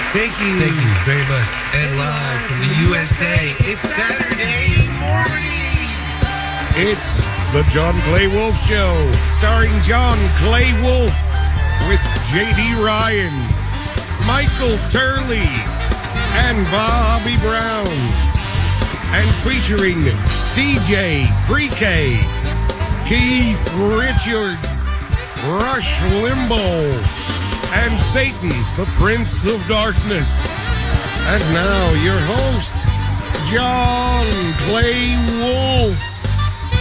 Thank you. Thank you very much. And live from the USA, it's Saturday morning. It's the John Clay Wolf Show, starring John Clay Wolf with J.D. Ryan, Michael Turley, and Bobby Brown. And featuring DJ Pre-K, Keith Richards, Rush Limbaugh, and Satan, the Prince of Darkness. And now your host, John Clay Wolf.